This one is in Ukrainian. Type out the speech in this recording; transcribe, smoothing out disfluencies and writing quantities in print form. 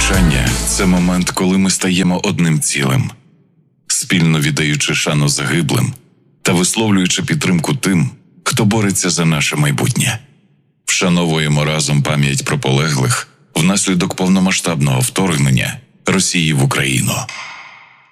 Прощання – це момент, коли ми стаємо одним цілим, спільно віддаючи шану загиблим та висловлюючи підтримку тим, хто бореться за наше майбутнє. Вшановуємо разом пам'ять про полеглих внаслідок повномасштабного вторгнення Росії в Україну.